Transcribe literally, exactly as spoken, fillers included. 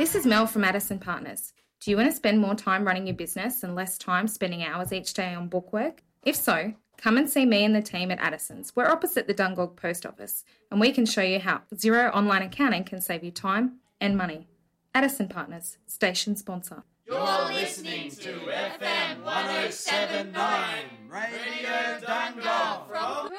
This is Mel from Addison Partners. Do you want to spend more time running your business and less time spending hours each day on bookwork? If so, come and see me and the team at Addison's. We're opposite the Dungog Post Office, and we can show you how Xero online accounting can save you time and money. Addison Partners, station sponsor. You're listening to F M one oh seven point nine, Radio Dungog from